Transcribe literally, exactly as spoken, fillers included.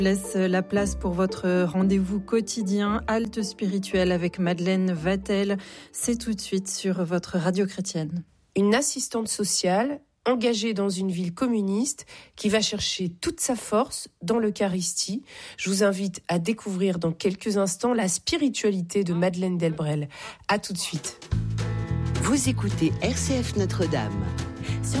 Laisse la place pour votre rendez-vous quotidien Halte spirituelle avec Madeleine Vatel. C'est tout de suite sur votre radio chrétienne. Une assistante sociale engagée dans une ville communiste qui va chercher toute sa force dans l'Eucharistie. Je vous invite à découvrir dans quelques instants la spiritualité de Madeleine Delbrel. À tout de suite. Vous écoutez R C F Notre-Dame.